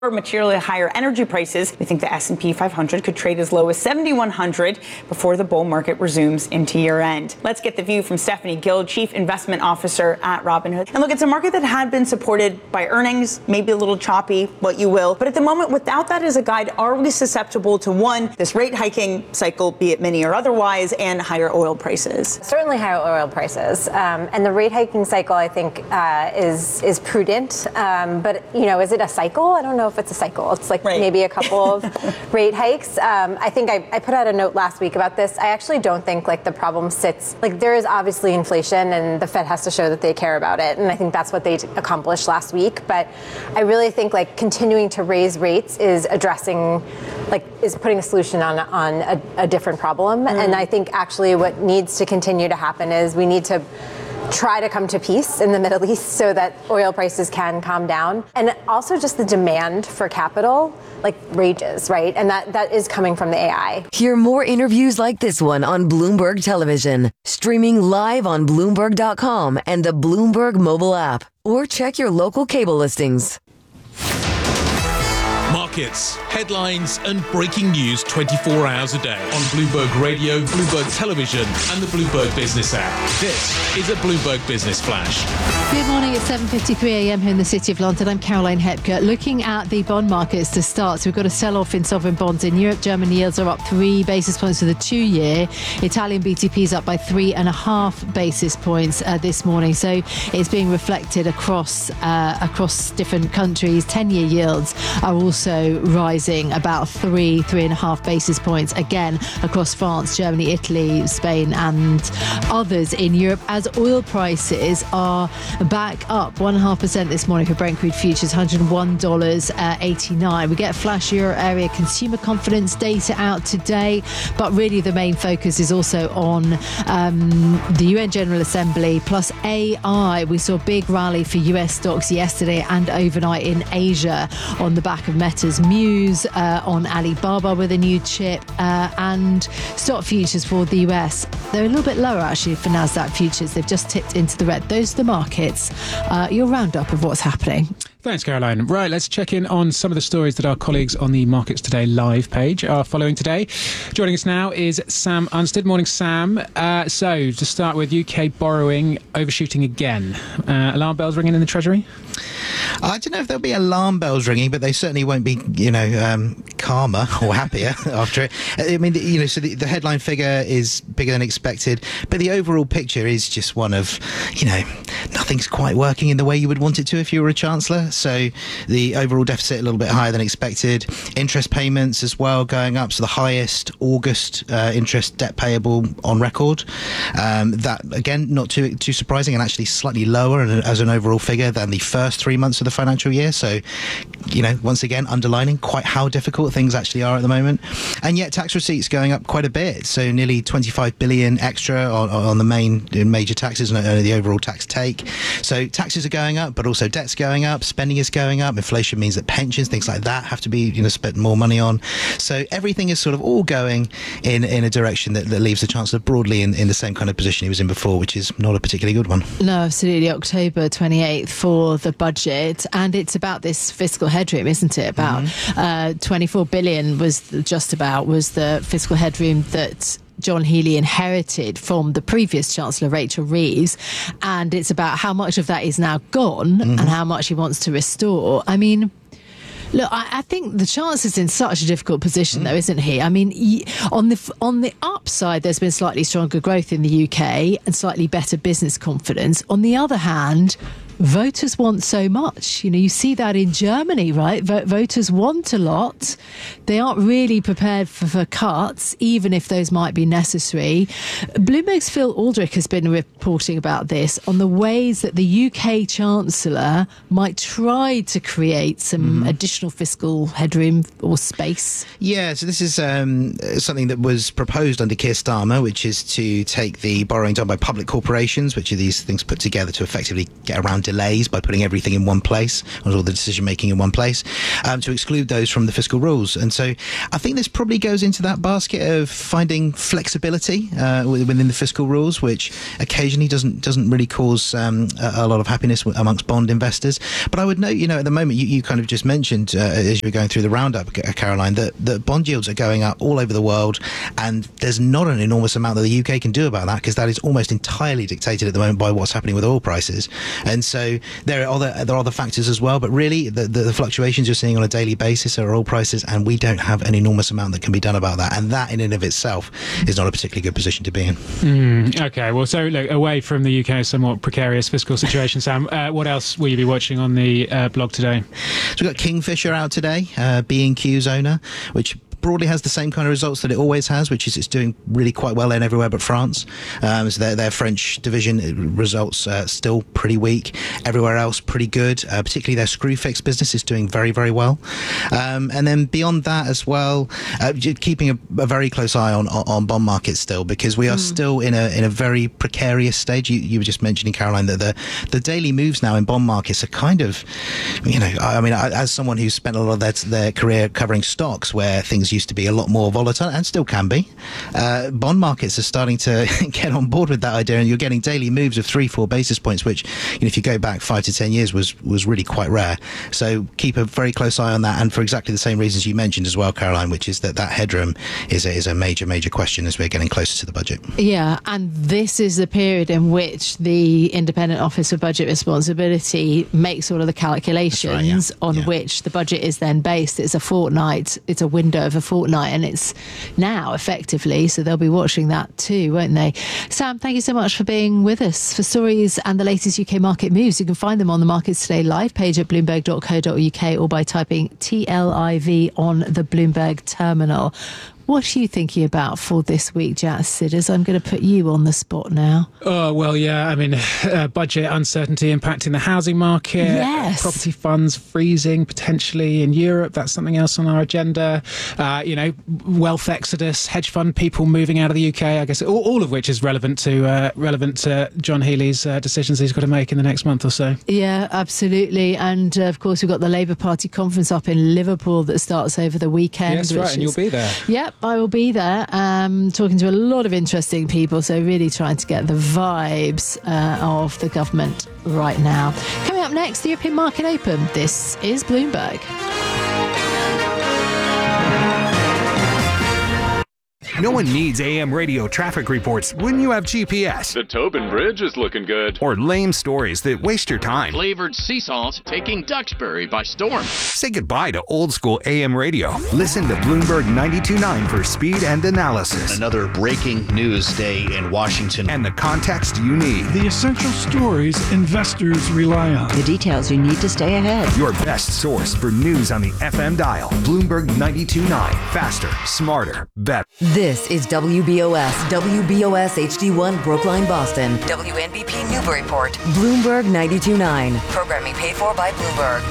materially higher energy prices, we think the S&P 500 could trade as low as 7,100 before the bull market resumes into year-end. Let's get the view from Stephanie Gill, Chief Investment Officer at Robinhood. And look, it's a market that had been supported by earnings, maybe a little choppy, what you will. But at the moment, without that as a guide, are we susceptible to, one, this rate hiking cycle, be it mini or otherwise, and higher oil prices? Certainly higher oil prices. And the rate hiking cycle, I think, is prudent. But, is it a cycle? I don't know if it's a cycle. It's like maybe a couple of rate hikes. I think I put out a note last week about this. I actually don't think the problem sits, there is obviously inflation and the Fed has to show that they care about it. And I think that's what they accomplished last week. But I really think continuing to raise rates is addressing, is putting a solution on a different problem. And I think actually what needs to continue to happen is we need to try to come to peace in the Middle East so that oil prices can calm down. And also just the demand for capital, rages, right? And that is coming from the AI. Hear more interviews like this one on Bloomberg Television, streaming live on Bloomberg.com and the Bloomberg mobile app, or check your local cable listings. Markets, headlines and breaking news 24 hours a day on Bloomberg Radio, Bloomberg Television and the Bloomberg Business app. This is a Bloomberg Business Flash. Good morning. It's 7:53 a.m. here in the City of London. I'm Caroline Hepker. Looking at the bond markets to start, so we've got a sell-off in sovereign bonds in Europe. German yields are up 3 basis points for the 2-year. Italian BTP is up by 3.5 basis points this morning. So it's being reflected across different countries. 10-year yields are also rising about 3.5 basis points again across France, Germany, Italy, Spain and others in Europe, as oil prices are back up 1.5% this morning for Brent crude futures, $101.89. We get flash euro area consumer confidence data out today, but really the main focus is also on the UN General Assembly plus AI. We saw a big rally for US stocks yesterday and overnight in Asia on the back of Meta's Muse, on Alibaba with a new chip, and stock futures for the US. They're a little bit lower actually for NASDAQ futures. They've just tipped into the red. Those are the markets. Your roundup of what's happening. Thanks, Caroline. Right, let's check in on some of the stories that our colleagues on the Markets Today live page are following today. Joining us now is Sam Unstead. Morning, Sam. So, to start with, UK borrowing overshooting again. Alarm bells ringing in the Treasury? I don't know if there'll be alarm bells ringing, but they certainly won't be, calmer or happier after it. I mean, so the headline figure is bigger than expected, but the overall picture is just one of, nothing's quite working in the way you would want it to if you were a chancellor. So the overall deficit a little bit higher than expected. Interest payments as well going up. So the highest August interest debt payable on record. That, again, not too surprising, and actually slightly lower as an overall figure than the first 3 months of the financial year. So, once again, underlining quite how difficult things actually are at the moment. And yet tax receipts going up quite a bit. So nearly 25 billion extra on the major taxes and the overall tax take. So taxes are going up, but also debt's going up, spending is going up. Inflation means that pensions, things like that, have to be spent more money on. So everything is sort of all going in a direction that leaves the Chancellor broadly in the same kind of position he was in before, which is not a particularly good one. No, absolutely. October 28th for the budget, and it's about this fiscal headroom, isn't it? About 24 billion was the fiscal headroom that John Healey inherited from the previous Chancellor, Rachel Reeves, and it's about how much of that is now gone and how much he wants to restore. I mean, look, I think the Chancellor's in such a difficult position, though, isn't he? I mean, on the upside, there's been slightly stronger growth in the UK and slightly better business confidence. On the other hand, voters want so much. You see that in Germany, right? Voters want a lot. They aren't really prepared for cuts, even if those might be necessary. Bloomberg's Phil Aldrich has been reporting about this, on the ways that the UK Chancellor might try to create some additional fiscal headroom or space. Yeah, so this is something that was proposed under Keir Starmer, which is to take the borrowing done by public corporations, which are these things put together to effectively get around delays by putting everything in one place, or all the decision making in one place, to exclude those from the fiscal rules. And so I think this probably goes into that basket of finding flexibility within the fiscal rules, which occasionally doesn't really cause a lot of happiness amongst bond investors. But I would note, at the moment, you kind of just mentioned as you were going through the roundup, Caroline, that bond yields are going up all over the world, and there's not an enormous amount that the UK can do about that, because that is almost entirely dictated at the moment by what's happening with oil prices. And so there are other factors as well, but really the fluctuations you're seeing on a daily basis are oil prices, and we don't have an enormous amount that can be done about that, and that in and of itself is not a particularly good position to be in. Okay, well, so look, away from the UK's somewhat precarious fiscal situation, Sam, what else will you be watching on the blog today? So we've got Kingfisher out today, B&Q's owner, which broadly has the same kind of results that it always has, which is it's doing really quite well in everywhere but France. So their French division results still pretty weak. Everywhere else pretty good. Particularly their Screwfix business is doing very, very well. And then beyond that as well, keeping a very close eye on bond markets still, because we are still in a very precarious stage. You were just mentioning, Caroline, that the daily moves now in bond markets are kind of, as someone who's spent a lot of their career covering stocks where things used to be a lot more volatile, and still can be, bond markets are starting to get on board with that idea, and you're getting daily moves of 3-4 basis points, which if you go back 5 to 10 years was really quite rare. So keep a very close eye on that, and for exactly the same reasons you mentioned as well, Caroline, which is that headroom is a major question as we're getting closer to the budget. Yeah, and this is the period in which the Independent Office for Budget Responsibility makes all of the calculations on which the budget is then based. It's a fortnight, it's a window of a fortnight, and it's now effectively, so they'll be watching that too, won't they? Sam, thank you so much for being with us. For stories and the latest UK market moves, you can find them on the Markets Today live page at bloomberg.co.uk or by typing TLIV on the Bloomberg terminal. What are you thinking about for this week, Jack Sidders? I'm going to put you on the spot now. Oh, well, yeah. Budget uncertainty impacting the housing market. Yes. Property funds freezing potentially in Europe. That's something else on our agenda. Wealth exodus, hedge fund people moving out of the UK. I guess all of which is relevant to John Healey's decisions he's got to make in the next month or so. Yeah, absolutely. And of course, we've got the Labour Party conference up in Liverpool that starts over the weekend. Yes, right. And you'll be there. Yep. I will be there talking to a lot of interesting people, so really trying to get the vibes of the government right now. Coming up next, the European Market Open. This is Bloomberg. No one needs AM radio traffic reports when you have GPS. The Tobin Bridge is looking good. Or lame stories that waste your time. Flavored sea salt taking Duxbury by storm. Say goodbye to old school AM radio. Listen to Bloomberg 92.9 for speed and analysis. Another breaking news day in Washington. And the context you need. The essential stories investors rely on. The details you need to stay ahead. Your best source for news on the FM dial. Bloomberg 92.9. Faster, smarter, better. This is WBOS HD1 Brookline, Boston. WNBP Newburyport. Bloomberg 92.9. Programming paid for by Bloomberg.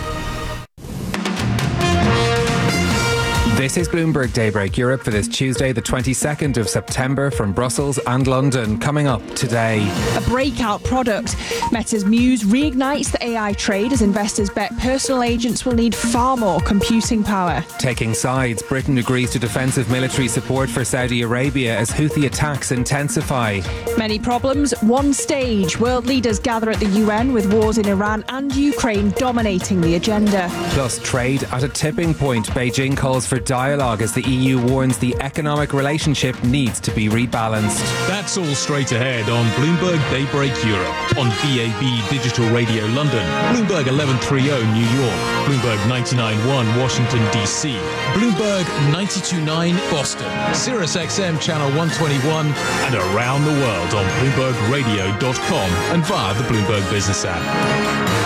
This is Bloomberg Daybreak Europe for this Tuesday, the 22nd of September, from Brussels and London. Coming up today. A breakout product. Meta's Muse reignites the AI trade as investors bet personal agents will need far more computing power. Taking sides, Britain agrees to defensive military support for Saudi Arabia as Houthi attacks intensify. Many problems, one stage. World leaders gather at the UN with wars in Iran and Ukraine dominating the agenda. Plus trade at a tipping point. Beijing calls for dialogue as the EU warns the economic relationship needs to be rebalanced. That's all straight ahead on Bloomberg Daybreak Europe, on DAB Digital Radio London, Bloomberg 1130 New York, Bloomberg 99.1 Washington DC, Bloomberg 92.9 Boston, Sirius XM Channel 121, and around the world on BloombergRadio.com and via the Bloomberg Business app.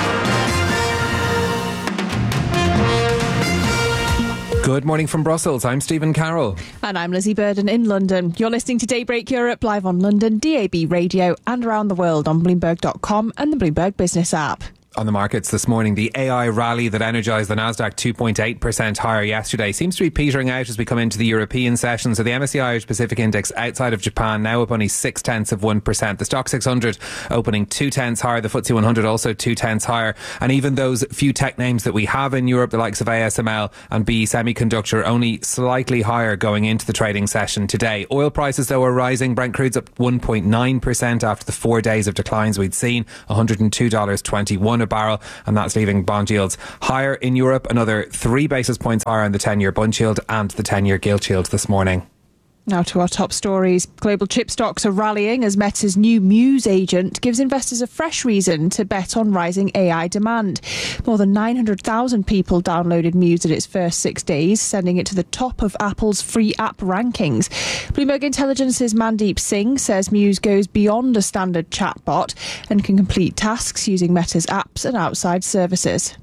Good morning from Brussels. I'm Stephen Carroll. And I'm Lizzie Burden in London. You're listening to Daybreak Europe live on London, DAB Radio, and around the world on Bloomberg.com and the Bloomberg Business app. On the markets this morning, the AI rally that energised the Nasdaq 2.8% higher yesterday seems to be petering out as we come into the European session. So the MSCI Irish Pacific Index outside of Japan now up only 0.6%. The Stock 600 opening 0.2 higher. The FTSE 100 also 0.2 higher. And even those few tech names that we have in Europe, the likes of ASML and BE Semiconductor, only slightly higher going into the trading session today. Oil prices, though, are rising. Brent crude's up 1.9% after the 4 days of declines we'd seen. $102.21 a barrel, and that's leaving bond yields higher in Europe, another 3 basis points higher on the 10-year bund yield and the 10-year gilt yield this morning. Now to our top stories. Global chip stocks are rallying as Meta's new Muse agent gives investors a fresh reason to bet on rising AI demand. More than 900,000 people downloaded Muse in its first 6 days, sending it to the top of Apple's free app rankings. Bloomberg Intelligence's Mandeep Singh says Muse goes beyond a standard chatbot and can complete tasks using Meta's apps and outside services.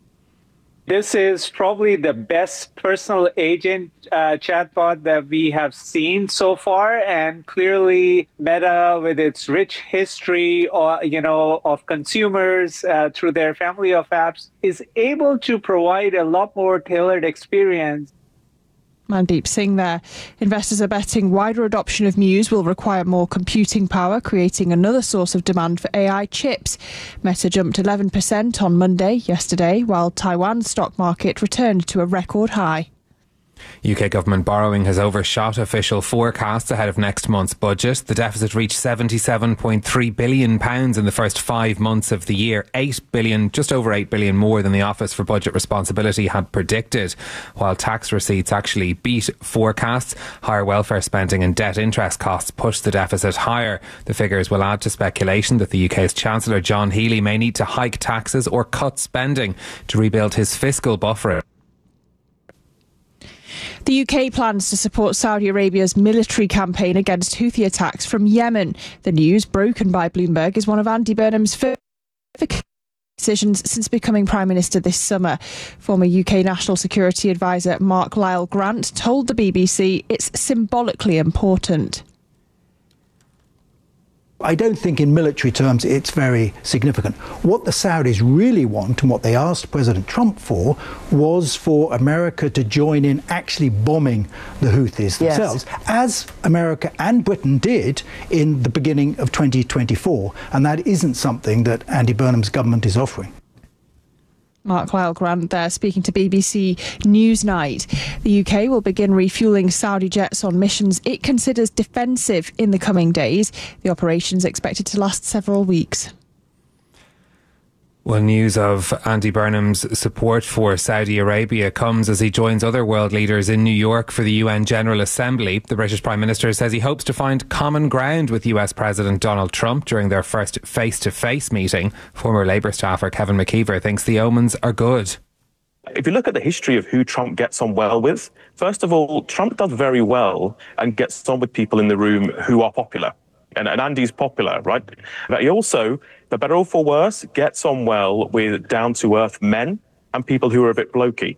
This is probably the best personal agent chatbot that we have seen so far, and clearly Meta, with its rich history, of consumers through their family of apps, is able to provide a lot more tailored experience. Mandeep Singh there. Investors are betting wider adoption of Muse will require more computing power, creating another source of demand for AI chips. Meta jumped 11% on Monday, yesterday, while Taiwan's stock market returned to a record high. UK government borrowing has overshot official forecasts ahead of next month's budget. The deficit reached £77.3 billion in the first 5 months of the year, just over 8 billion more than the Office for Budget Responsibility had predicted. While tax receipts actually beat forecasts, higher welfare spending and debt interest costs pushed the deficit higher. The figures will add to speculation that the UK's Chancellor John Healey may need to hike taxes or cut spending to rebuild his fiscal buffer. The UK plans to support Saudi Arabia's military campaign against Houthi attacks from Yemen. The news, broken by Bloomberg, is one of Andy Burnham's first decisions since becoming Prime Minister this summer. Former UK National Security Advisor Mark Lyle Grant told the BBC it's symbolically important. I don't think in military terms it's very significant. What the Saudis really want, and what they asked President Trump for, was for America to join in actually bombing the Houthis themselves, as America and Britain did in the beginning of 2024. And that isn't something that Andy Burnham's government is offering. Mark Lyle Grant there speaking to BBC Newsnight. The UK will begin refuelling Saudi jets on missions it considers defensive in the coming days. The operation's expected to last several weeks. Well, news of Andy Burnham's support for Saudi Arabia comes as he joins other world leaders in New York for the UN General Assembly. The British Prime Minister says he hopes to find common ground with US President Donald Trump during their first face-to-face meeting. Former Labour staffer Kevin McKeever thinks the omens are good. If you look at the history of who Trump gets on well with, first of all, Trump does very well and gets on with people in the room who are popular. And Andy's popular, right? But he also, for better or for worse, gets on well with down-to-earth men and people who are a bit blokey.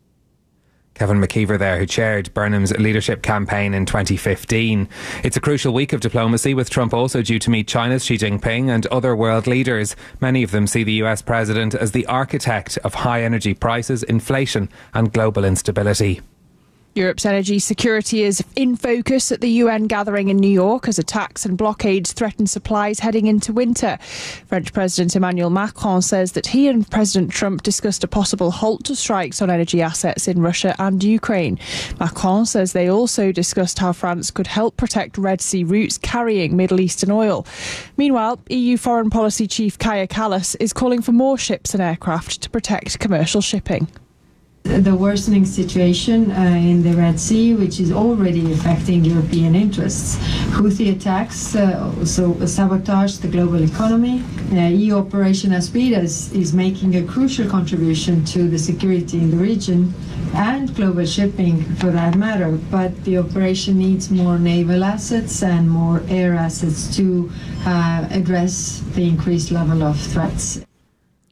Kevin McKeever there, who chaired Burnham's leadership campaign in 2015. It's a crucial week of diplomacy, with Trump also due to meet China's Xi Jinping and other world leaders. Many of them see the US president as the architect of high energy prices, inflation and global instability. Europe's energy security is in focus at the UN gathering in New York as attacks and blockades threaten supplies heading into winter. French President Emmanuel Macron says that he and President Trump discussed a possible halt to strikes on energy assets in Russia and Ukraine. Macron says they also discussed how France could help protect Red Sea routes carrying Middle Eastern oil. Meanwhile, EU Foreign Policy Chief Kaja Kallas is calling for more ships and aircraft to protect commercial shipping. The worsening situation in the Red Sea, which is already affecting European interests. Houthi attacks also sabotage the global economy. EU Operation Aspides is making a crucial contribution to the security in the region and global shipping for that matter, but the operation needs more naval assets and more air assets to address the increased level of threats.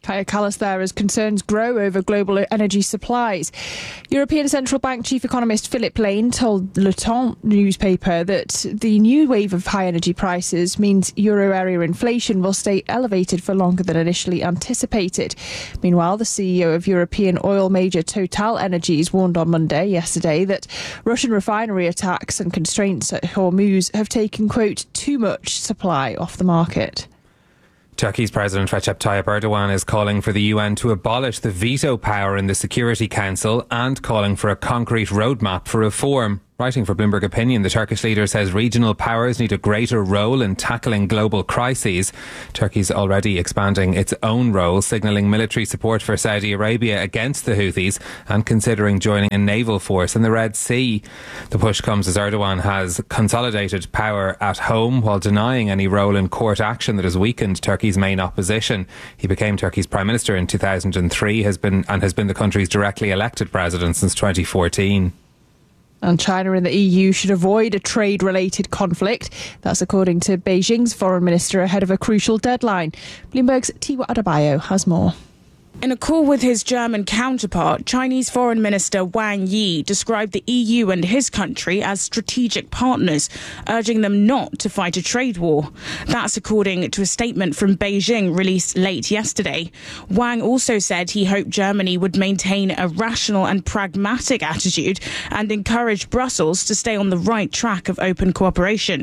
Kaya Kallas there as concerns grow over global energy supplies. European Central Bank Chief Economist Philip Lane told Le Temps newspaper that the new wave of high energy prices means euro area inflation will stay elevated for longer than initially anticipated. Meanwhile, the CEO of European oil major Total Energies warned on yesterday that Russian refinery attacks and constraints at Hormuz have taken, quote, too much supply off the market. Turkey's President Recep Tayyip Erdogan is calling for the UN to abolish the veto power in the Security Council and calling for a concrete roadmap for reform. Writing for Bloomberg Opinion, the Turkish leader says regional powers need a greater role in tackling global crises. Turkey's already expanding its own role, signalling military support for Saudi Arabia against the Houthis and considering joining a naval force in the Red Sea. The push comes as Erdogan has consolidated power at home while denying any role in court action that has weakened Turkey's main opposition. He became Turkey's Prime Minister in 2003 has been the country's directly elected president since 2014. And China and the EU should avoid a trade-related conflict. That's according to Beijing's foreign minister ahead of a crucial deadline. Bloomberg's Tiwa Adebayo has more. In a call with his German counterpart, Chinese Foreign Minister Wang Yi described the EU and his country as strategic partners, urging them not to fight a trade war. That's according to a statement from Beijing released late yesterday. Wang also said he hoped Germany would maintain a rational and pragmatic attitude and encourage Brussels to stay on the right track of open cooperation.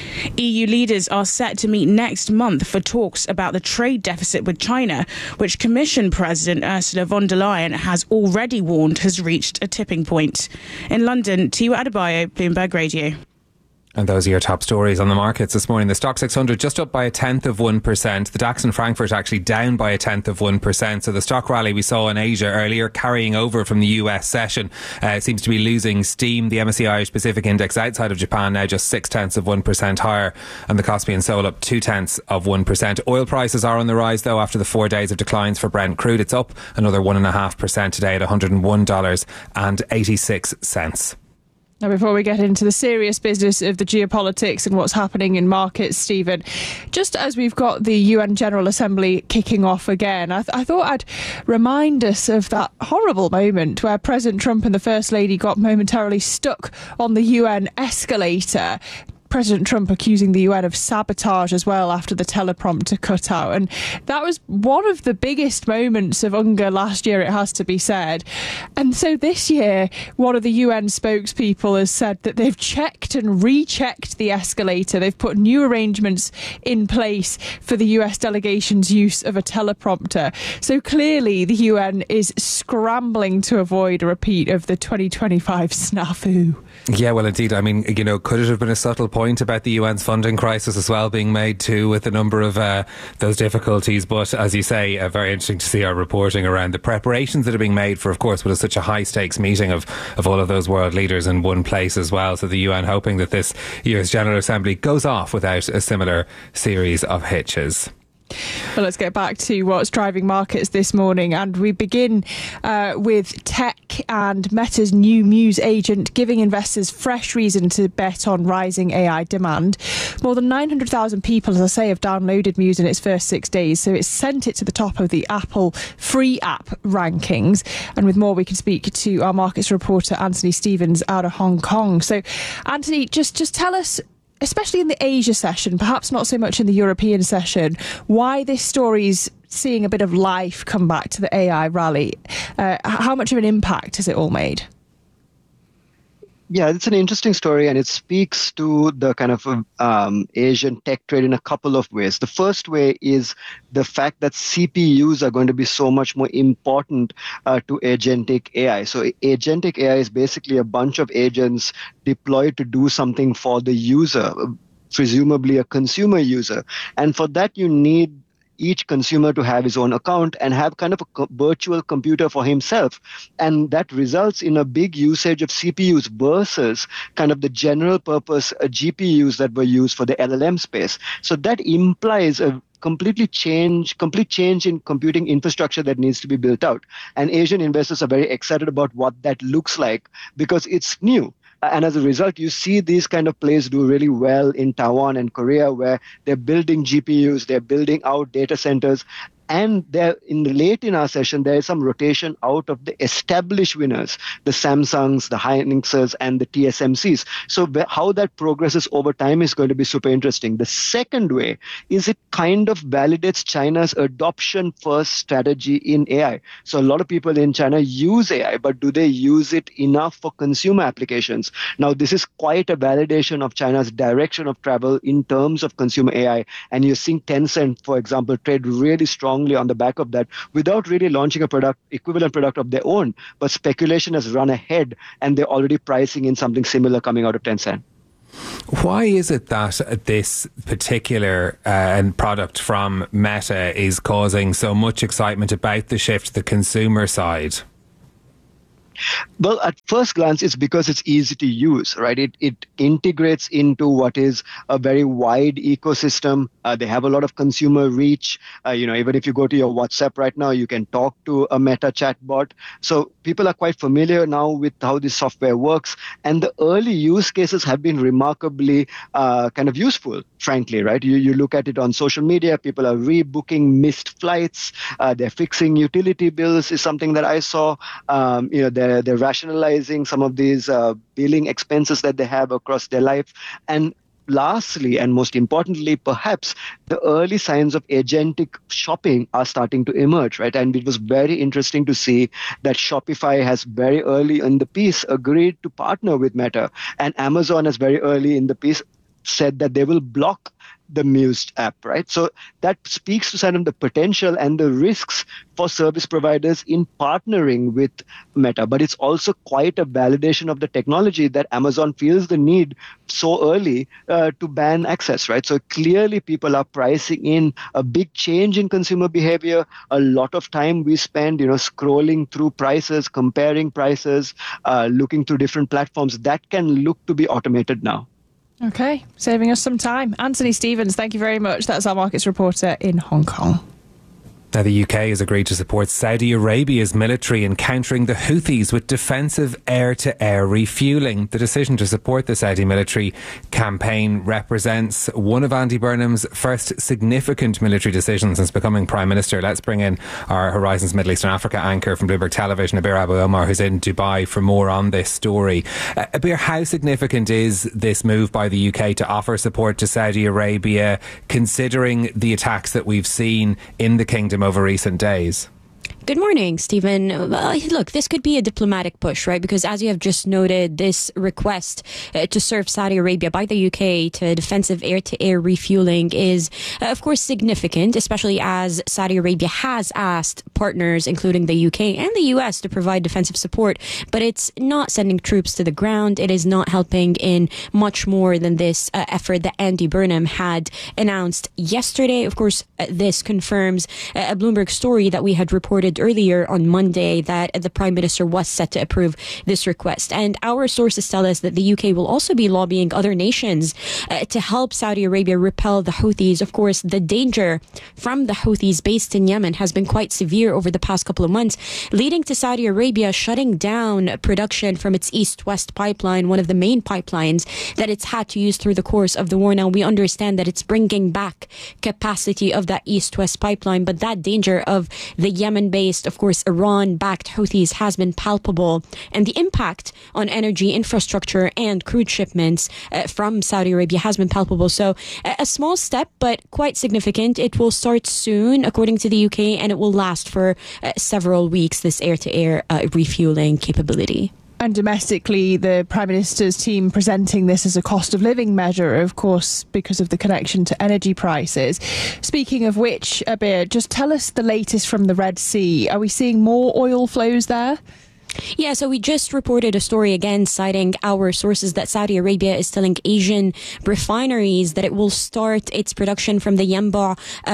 EU leaders are set to meet next month for talks about the trade deficit with China, which Commission President Ursula von der Leyen has already warned has reached a tipping point. In London, Tiwa Adebayo, Bloomberg Radio. And those are your top stories on the markets this morning. The Stock 600 just up by 0.1%. The DAX in Frankfurt actually down by 0.1%. So the stock rally we saw in Asia earlier carrying over from the US session seems to be losing steam. The MSCI Irish Pacific Index outside of Japan now just 0.6% higher, and the Kospi and Seoul up 0.2%. Oil prices are on the rise though after the 4 days of declines for Brent crude. It's up another 1.5% today at $101.86. Now, before we get into the serious business of the geopolitics and what's happening in markets, Stephen, just as we've got the UN General Assembly kicking off again, I thought I'd remind us of that horrible moment where President Trump and the First Lady got momentarily stuck on the UN escalator. President Trump accusing the UN of sabotage as well after the teleprompter cut out. And that was one of the biggest moments of UNGA last year, it has to be said. And so this year, one of the UN spokespeople has said that they've checked and rechecked the escalator. They've put new arrangements in place for the US delegation's use of a teleprompter. So clearly the UN is scrambling to avoid a repeat of the 2025 snafu. Yeah, well, indeed. I mean, you know, could it have been a subtle point about the UN's funding crisis as well being made too, with a number of those difficulties? But as you say, very interesting to see our reporting around the preparations that are being made for, of course, what is such a high stakes meeting of all of those world leaders in one place as well. So the UN hoping that this year's General Assembly goes off without a similar series of hitches. Well, let's get back to what's driving markets this morning, and we begin with tech and Meta's new Muse agent giving investors fresh reason to bet on rising AI demand. More than 900,000 people, as I say, have downloaded Muse in its first 6 days, so it's sent it to the top of the Apple free app rankings. And with more, we can speak to our markets reporter Anthony Stevens out of Hong Kong. So, Anthony, just tell us, especially in the Asia session, perhaps not so much in the European session, why this story's seeing a bit of life come back to the AI rally. How much of an impact has it all made? Yeah, it's an interesting story, and it speaks to the kind of Asian tech trade in a couple of ways. The first way is the fact that CPUs are going to be so much more important to agentic AI. So agentic AI is basically a bunch of agents deployed to do something for the user, presumably a consumer user. And for that, you need each consumer to have his own account and have kind of a virtual computer for himself. And that results in a big usage of CPUs versus kind of the general purpose GPUs that were used for the LLM space. So that implies a complete change in computing infrastructure that needs to be built out. And Asian investors are very excited about what that looks like because it's new. And as a result, you see these kind of plays do really well in Taiwan and Korea, where they're building GPUs, they're building out data centers. And there, late in our session, there is some rotation out of the established winners, the Samsungs, the Hynixes, and the TSMCs. So how that progresses over time is going to be super interesting. The second way is it kind of validates China's adoption-first strategy in AI. So a lot of people in China use AI, but do they use it enough for consumer applications? Now, this is quite a validation of China's direction of travel in terms of consumer AI. And you're seeing Tencent, for example, trade really strongly on the back of that without really launching a equivalent product of their own. But speculation has run ahead, and they're already pricing in something similar coming out of Tencent. Why is it that this particular product from Meta is causing so much excitement about the shift to the consumer side? Well, at first glance, it's because it's easy to use, right? It integrates into what is a very wide ecosystem. They have a lot of consumer reach. Even if you go to your WhatsApp right now, you can talk to a Meta chatbot. So people are quite familiar now with how this software works. And the early use cases have been remarkably kind of useful, frankly, right? You look at it on social media, people are rebooking missed flights. They're fixing utility bills is something that I saw. They're rationalizing some of these billing expenses that they have across their life. And lastly, and most importantly, perhaps, the early signs of agentic shopping are starting to emerge, right? And it was very interesting to see that Shopify has very early in the piece agreed to partner with Meta. And Amazon has very early in the piece said that they will block the Muse app, right? So that speaks to some of the potential and the risks for service providers in partnering with Meta. But it's also quite a validation of the technology that Amazon feels the need so early to ban access, right? So clearly people are pricing in a big change in consumer behavior. A lot of time we spend, scrolling through prices, comparing prices, looking through different platforms. That can look to be automated now. Okay, saving us some time. Anthony Stevens, thank you very much. That's our markets reporter in Hong Kong. Now, the UK has agreed to support Saudi Arabia's military in countering the Houthis with defensive air-to-air refuelling. The decision to support the Saudi military campaign represents one of Andy Burnham's first significant military decisions since becoming Prime Minister. Let's bring in our Horizons Middle East and Africa anchor from Bloomberg Television, Abir Abu Omar, who's in Dubai for more on this story. Abir, how significant is this move by the UK to offer support to Saudi Arabia, considering the attacks that we've seen in the kingdom over recent days? Good morning, Stephen. Look, this could be a diplomatic push, right? Because as you have just noted, this request to serve Saudi Arabia by the UK to defensive air-to-air refueling is, of course, significant, especially as Saudi Arabia has asked partners, including the UK and the US, to provide defensive support. But it's not sending troops to the ground. It is not helping in much more than this effort that Andy Burnham had announced yesterday. Of course, this confirms a Bloomberg story that we had reported earlier on Monday that the Prime Minister was set to approve this request. And our sources tell us that the UK will also be lobbying other nations to help Saudi Arabia repel the Houthis. Of course, the danger from the Houthis based in Yemen has been quite severe over the past couple of months, leading to Saudi Arabia shutting down production from its East-West pipeline, one of the main pipelines that it's had to use through the course of the war. Now, we understand that it's bringing back capacity of that East-West pipeline, but that danger of the Yemen-based, of course, Iran-backed Houthis has been palpable, and the impact on energy infrastructure and crude shipments from Saudi Arabia has been palpable. So a small step, but quite significant. It will start soon, according to the UK, and it will last for several weeks, this air-to-air refueling capability. And domestically, the Prime Minister's team presenting this as a cost of living measure, of course, because of the connection to energy prices. Speaking of which, Abir, just tell us the latest from the Red Sea. Are we seeing more oil flows there? Yeah, so we just reported a story again citing our sources that Saudi Arabia is telling Asian refineries that it will start its production from the Yanbu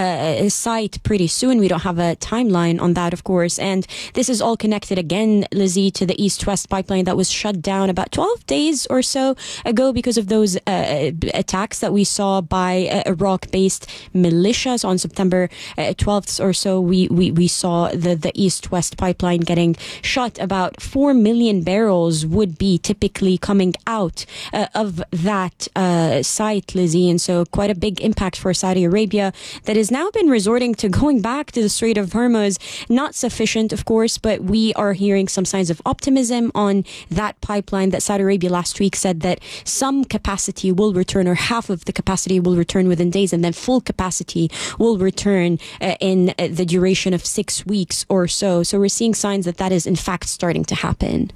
site pretty soon. We don't have a timeline on that, of course. And this is all connected again, Lizzie, to the East-West pipeline that was shut down about 12 days or so ago because of those attacks that we saw by Iraq-based militias on September 12th or so. We saw the East-West pipeline getting shut about about 4 million barrels would be typically coming out of that site, Lizzie. And so quite a big impact for Saudi Arabia that has now been resorting to going back to the Strait of Hormuz. Not sufficient, of course, but we are hearing some signs of optimism on that pipeline. That Saudi Arabia last week said that some capacity will return, or half of the capacity will return within days, and then full capacity will return in the duration of 6 weeks or so. So we're seeing signs that that is in fact starting to happen.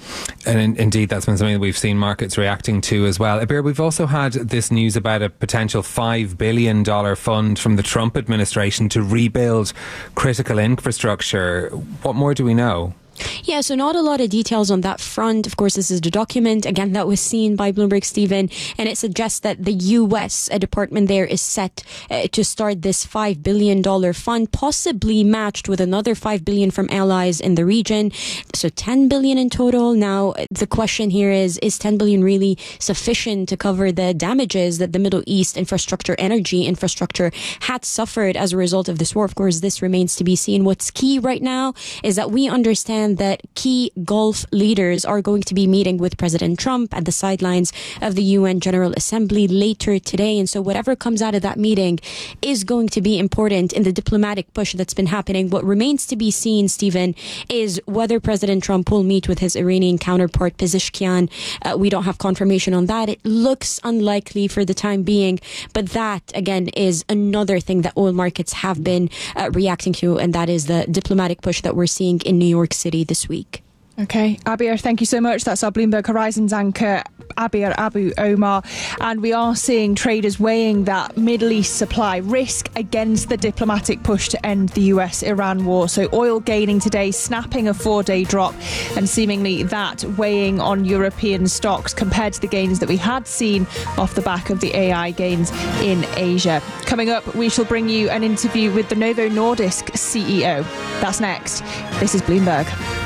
And indeed, that's been something that we've seen markets reacting to as well. Abir, we've also had this news about a potential $5 billion fund from the Trump administration to rebuild critical infrastructure. What more do we know? Yeah, so not a lot of details on that front. Of course, this is the document, again, that was seen by Bloomberg, Stephen, and it suggests that the U.S. department there is set to start this $5 billion fund, possibly matched with another $5 billion from allies in the region. So $10 billion in total. Now, the question here is $10 billion really sufficient to cover the damages that the Middle East energy infrastructure had suffered as a result of this war? Of course, this remains to be seen. What's key right now is that we understand that key Gulf leaders are going to be meeting with President Trump at the sidelines of the UN General Assembly later today. And so whatever comes out of that meeting is going to be important in the diplomatic push that's been happening. What remains to be seen, Stephen, is whether President Trump will meet with his Iranian counterpart, Pezeshkian. We don't have confirmation on that. It looks unlikely for the time being. But that, again, is another thing that oil markets have been reacting to. And that is the diplomatic push that we're seeing in New York City this week. Okay, Abir, thank you so much. That's our Bloomberg Horizons anchor, Abir Abu Omar. And we are seeing traders weighing that Middle East supply risk against the diplomatic push to end the US-Iran war. So oil gaining today, snapping a 4-day drop, and seemingly that weighing on European stocks compared to the gains that we had seen off the back of the AI gains in Asia. Coming up, we shall bring you an interview with the Novo Nordisk CEO. That's next. This is Bloomberg.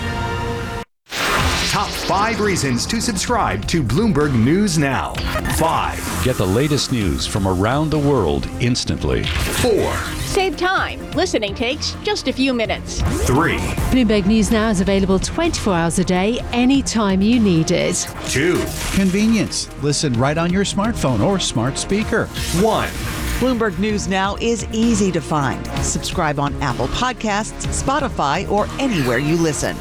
Top 5 reasons to subscribe to Bloomberg News Now. 5. Get the latest news from around the world instantly. 4. Save time. Listening takes just a few minutes. 3. Bloomberg News Now is available 24 hours a day, anytime you need it. 2. Convenience. Listen right on your smartphone or smart speaker. 1. Bloomberg News Now is easy to find. Subscribe on Apple Podcasts, Spotify, or anywhere you listen.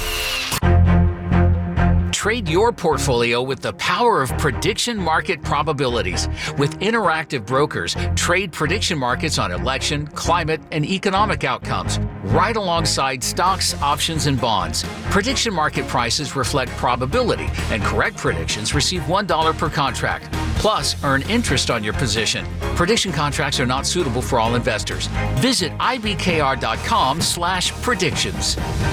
Trade your portfolio with the power of prediction market probabilities. With Interactive Brokers, trade prediction markets on election, climate, and economic outcomes, right alongside stocks, options, and bonds. Prediction market prices reflect probability, and correct predictions receive $1 per contract. Plus, earn interest on your position. Prediction contracts are not suitable for all investors. Visit ibkr.com/predictions.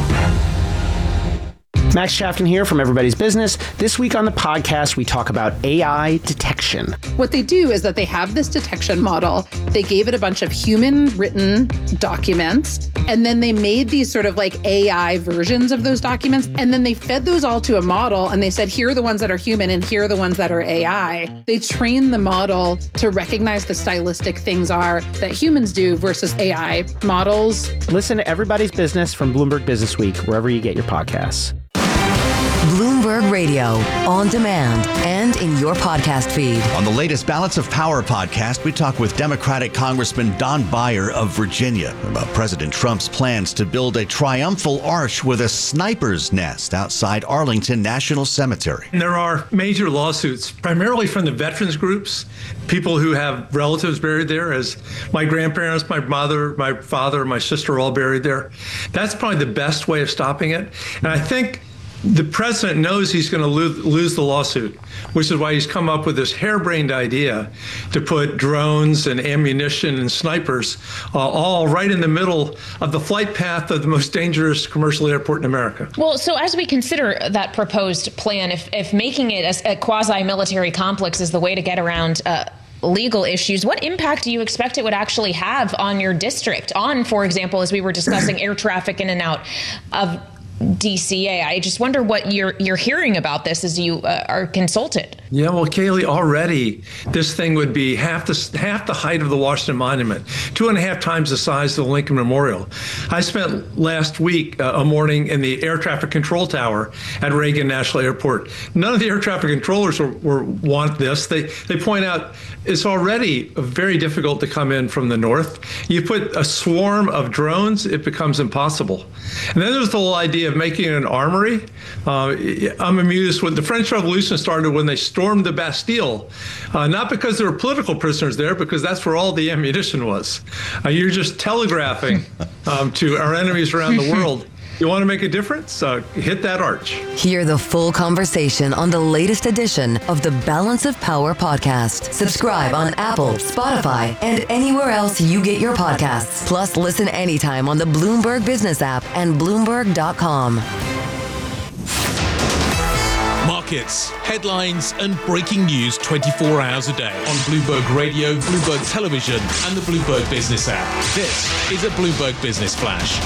Max Chafton here from Everybody's Business. This week on the podcast, we talk about AI detection. What they do is that they have this detection model. They gave it a bunch of human-written documents, and then they made these sort of like AI versions of those documents, and then they fed those all to a model, and they said, here are the ones that are human, and here are the ones that are AI. They train the model to recognize the stylistic things are that humans do versus AI models. Listen to Everybody's Business from Bloomberg Business Week, wherever you get your podcasts. Bloomberg Radio, on demand and in your podcast feed. On the latest Balance of Power podcast, we talk with Democratic Congressman Don Beyer of Virginia about President Trump's plans to build a triumphal arch with a sniper's nest outside Arlington National Cemetery. There are major lawsuits, primarily from the veterans groups, people who have relatives buried there, as my grandparents, my mother, my father, my sister are all buried there. That's probably the best way of stopping it. And I think the president knows he's going to lose the lawsuit, which is why he's come up with this harebrained idea to put drones and ammunition and snipers all right in the middle of the flight path of the most dangerous commercial airport in America. Well, so as we consider that proposed plan, if making it a quasi-military complex is the way to get around legal issues, what impact do you expect it would actually have on your district, on, for example, as we were discussing, air traffic in and out of DCA? I just wonder what you're hearing about this as you are consulted. Yeah, well, Kaylee, already this thing would be half the height of the Washington Monument, 2.5 times the size of the Lincoln Memorial. I spent last week a morning in the air traffic control tower at Reagan National Airport. None of the air traffic controllers want this. They point out it's already very difficult to come in from the north. You put a swarm of drones, it becomes impossible. And then there's the whole idea of making an armory. I'm amused when the French Revolution started when they stormed the Bastille, not because there were political prisoners there, because that's where all the ammunition was. You're just telegraphing to our enemies around the world. You want to make a difference? Hit that arch. Hear the full conversation on the latest edition of the Balance of Power podcast. Subscribe on Apple, Spotify, and anywhere else you get your podcasts. Plus, listen anytime on the Bloomberg Business app and Bloomberg.com. Markets, headlines, and breaking news 24 hours a day on Bloomberg Radio, Bloomberg Television, and the Bloomberg Business app. This is a Bloomberg Business Flash.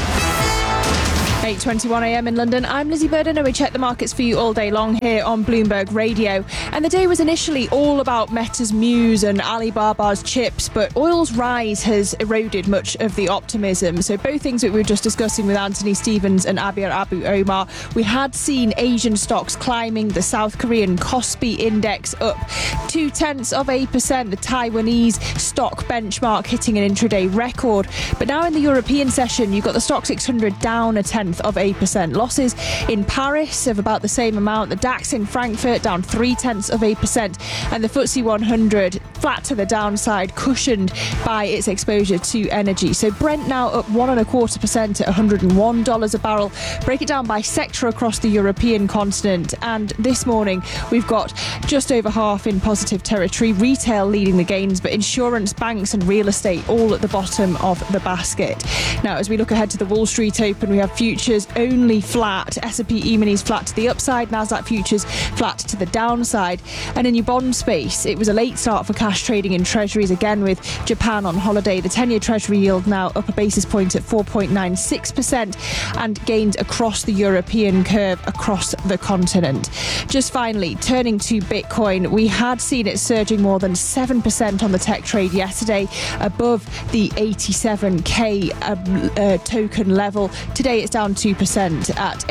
8:21 a.m. in London. I'm Lizzie Burden and we check the markets for you all day long here on Bloomberg Radio. And the day was initially all about Meta's Muse and Alibaba's chips, but oil's rise has eroded much of the optimism. So both things that we were just discussing with Anthony Stevens and Abir Abu Omar, we had seen Asian stocks climbing, the South Korean Kospi index up 0.2%, the Taiwanese stock benchmark hitting an intraday record. But now in the European session, you've got the Stock 600 down 0.1%. Losses in Paris of about the same amount. The DAX in Frankfurt down 0.3%, and the FTSE 100 flat to the downside, cushioned by its exposure to energy. So Brent now up 1.25% at $101 a barrel. Break it down by sector across the European continent, and this morning we've got just over half in positive territory. Retail leading the gains, but insurance, banks and real estate all at the bottom of the basket. Now, as we look ahead to the Wall Street Open, we have futures only flat. S&P E-minis flat to the upside. Nasdaq futures flat to the downside. And in your bond space, it was a late start for cash trading in treasuries, again with Japan on holiday. The 10-year treasury yield now up a basis point at 4.96%, and gains across the European curve across the continent. Just finally, turning to Bitcoin, we had seen it surging more than 7% on the tech trade yesterday, above the 87k token level. Today it's down 2% at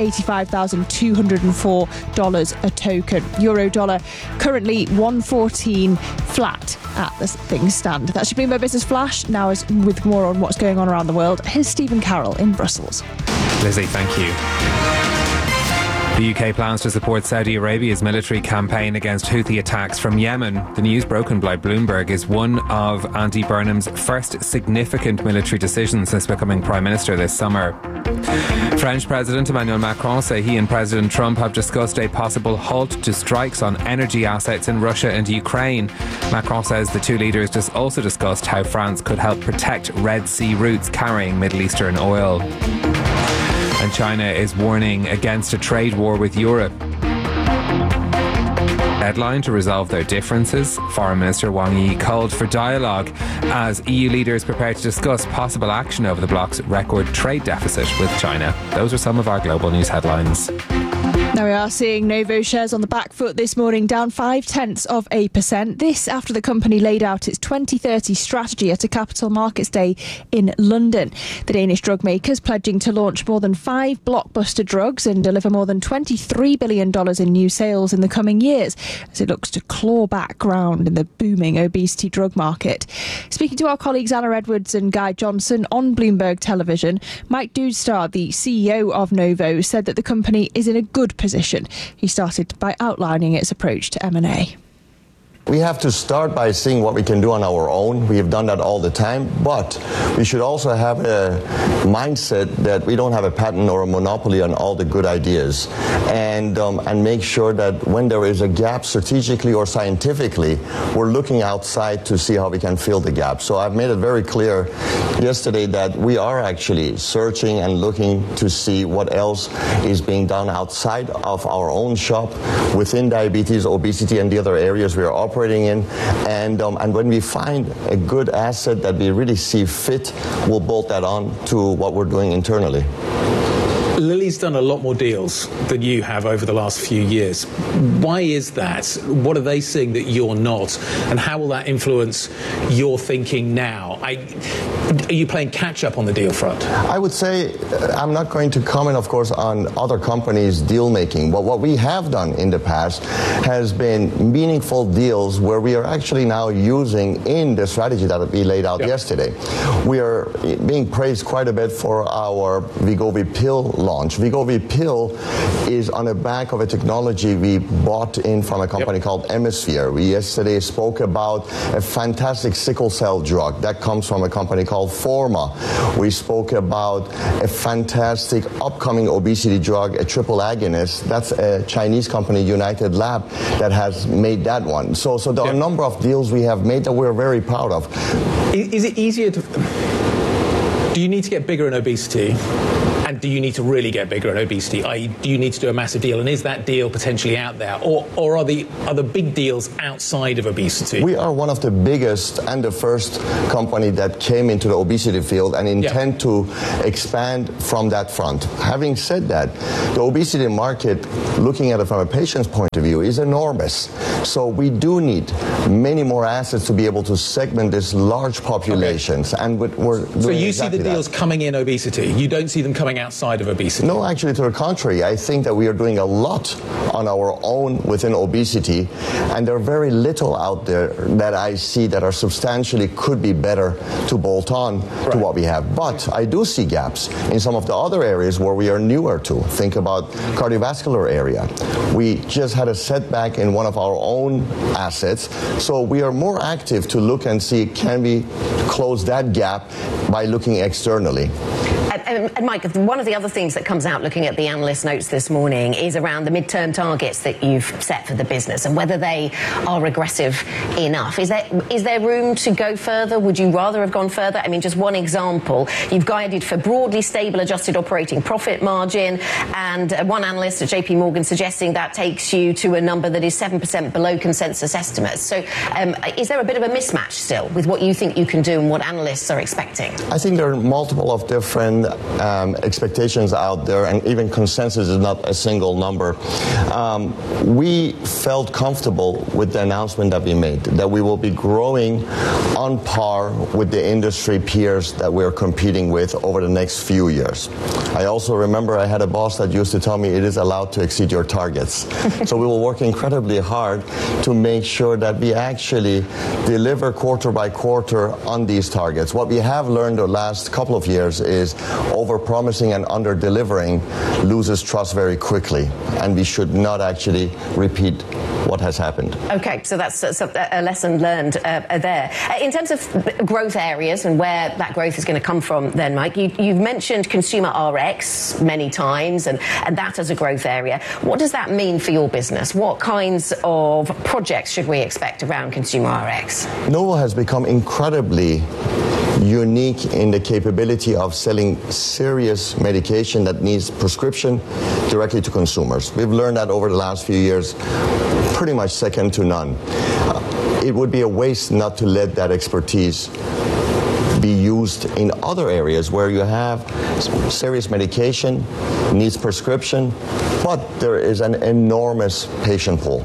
$85,204 a token. Euro dollar currently 114 flat at the things stand. That's your Bloomberg Business Flash. Now, as with more on what's going on around the world, here's Stephen Carroll in Brussels. Lizzie, thank you. The UK plans to support Saudi Arabia's military campaign against Houthi attacks from Yemen. The news broken by Bloomberg is one of Andy Burnham's first significant military decisions since becoming Prime Minister this summer. French President Emmanuel Macron say he and President Trump have discussed a possible halt to strikes on energy assets in Russia and Ukraine. Macron says the two leaders just also discussed how France could help protect Red Sea routes carrying Middle Eastern oil. And China is warning against a trade war with Europe. Deadline to resolve their differences. Foreign Minister Wang Yi called for dialogue as EU leaders prepare to discuss possible action over the bloc's record trade deficit with China. Those are some of our global news headlines. Now we are seeing Novo shares on the back foot this morning, down 0.5%. This after the company laid out its 2030 strategy at a Capital Markets Day in London. The Danish drug makers pledging to launch more than 5 blockbuster drugs and deliver more than $23 billion in new sales in the coming years, as it looks to claw back ground in the booming obesity drug market. Speaking to our colleagues Anna Edwards and Guy Johnson on Bloomberg Television, Mike Doodstar, the CEO of Novo, said that the company is in a good position. He started by outlining its approach to M&A. We have to start by seeing what we can do on our own. We have done that all the time, but we should also have a mindset that we don't have a patent or a monopoly on all the good ideas, and make sure that when there is a gap strategically or scientifically, we're looking outside to see how we can fill the gap. So I've made it very clear yesterday that we are actually searching and looking to see what else is being done outside of our own shop within diabetes, obesity, and the other areas we are operating in, and when we find a good asset that we really see fit, we'll bolt that on to what we're doing internally. Lilly's done a lot more deals than you have over the last few years. Why is that? What are they seeing that you're not? And how will that influence your thinking now? Are you playing catch-up on the deal front? I would say I'm not going to comment, of course, on other companies' deal-making. But what we have done in the past has been meaningful deals where we are actually now using in the strategy that we laid out yesterday. We are being praised quite a bit for our Wegovy pill launch. Wegovy pill is on the back of a technology we bought in from a company called Emisphere. We yesterday spoke about a fantastic sickle cell drug that comes from a company called Forma. We spoke about a fantastic upcoming obesity drug, a triple agonist. That's a Chinese company, United Lab, that has made that one. So there are a number of deals we have made that we're very proud of. Is it easier to... Do you need to get bigger in obesity? And do you need to really get bigger in obesity? Do you need to do a massive deal? And is that deal potentially out there? Or are the big deals outside of obesity? We are one of the biggest and the first company that came into the obesity field and intend to expand from that front. Having said that, the obesity market, looking at it from a patient's point of view, is enormous. So we do need many more assets to be able to segment these large populations. And we're doing so you exactly see the deals coming in obesity? You don't see them coming outside of obesity? No, actually, to the contrary. I think that we are doing a lot on our own within obesity, and there are very little out there that I see that are substantially could be better to bolt on to what we have. But I do see gaps in some of the other areas where we are newer to. Think about cardiovascular area. We just had a setback in one of our own assets, so we are more active to look and see, can we close that gap by looking externally. And Mike, one of the other things that comes out looking at the analyst notes this morning is around the midterm targets that you've set for the business and whether they are aggressive enough. Is there room to go further? Would you rather have gone further? I mean, just one example, you've guided for broadly stable adjusted operating profit margin, and one analyst at JP Morgan suggesting that takes you to a number that is 7% below consensus estimates. So is there a bit of a mismatch still with what you think you can do and what analysts are expecting? I think there are multiple of different expectations out there, and even consensus is not a single number. We felt comfortable with the announcement that we made, that we will be growing on par with the industry peers that we're competing with over the next few years. I also remember I had a boss that used to tell me it is allowed to exceed your targets. So we will work incredibly hard to make sure that we actually deliver quarter by quarter on these targets. What we have learned the last couple of years is over-promising and under-delivering loses trust very quickly, and we should not actually repeat what has happened. Okay, so that's a lesson learned there. In terms of growth areas and where that growth is going to come from then, Mike, you've mentioned consumer RX many times and that as a growth area. What does that mean for your business? What kinds of projects should we expect around consumer RX? Novo has become incredibly unique in the capability of selling serious medication that needs prescription directly to consumers. We've learned that over the last few years, pretty much second to none. It would be a waste not to let that expertise be used in other areas where you have serious medication, needs prescription, but there is an enormous patient pool.